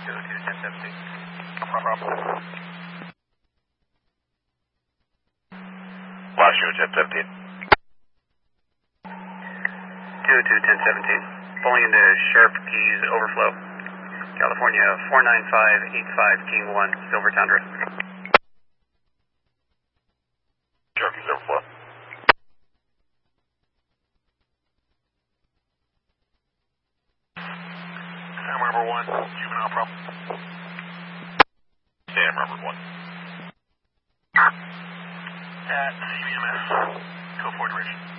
202-1017. No problem. Lost you at 1017. 202-1017. Pulling into Sharp Keys Overflow. California 49585 King 1, Silver Tundra. Sharp Keys Overflow. Sam Rubber 1, juvenile problem. Sam Rubber 1. At CVMS, code 4 duration.